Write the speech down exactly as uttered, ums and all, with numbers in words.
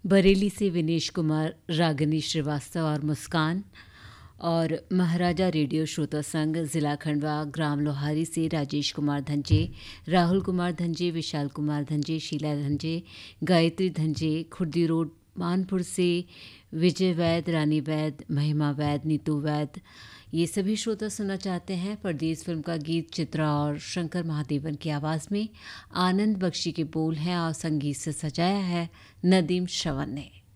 बरेली से विनेश कुमार, रागिनी श्रीवास्तव और मुस्कान। और महाराजा रेडियो श्रोता संघ जिला खंडवा ग्राम लोहारी से राजेश कुमार धंजे, राहुल कुमार धंजे, विशाल कुमार धंजे, शीला धंजे, गायत्री धंजे। खुर्दी रोड मानपुर से विजय वैद, रानी वैद, महिमा वैद, नीतू वैद, ये सभी श्रोता सुनना चाहते हैं परदेस फिल्म का गीत। चित्रा और शंकर महादेवन की आवाज़ में आनंद बख्शी के बोल हैं और संगीत से सजाया है नदीम श्रवण ने।